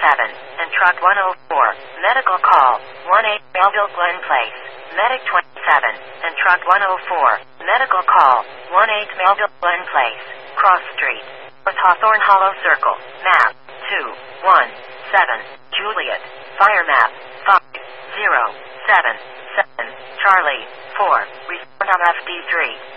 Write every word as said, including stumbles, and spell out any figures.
twenty-seven, and truck one oh four. Medical call, one eight Melville Glen Place. Medic twenty-seven, and truck one oh four. Medical call, one eight Melville Glen Place. Cross Street. North Hawthorne Hollow Circle. Map, two one seven. Juliet. Fire map, five zero seven seven. Charlie, four. Respond on F D three.